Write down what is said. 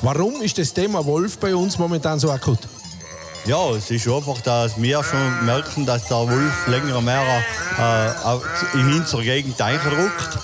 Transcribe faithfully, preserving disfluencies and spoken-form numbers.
Warum ist das Thema Wolf bei uns momentan so akut? Ja, es ist einfach, dass wir schon merken, dass der Wolf länger mehr äh, in unsere Gegend eindrückt.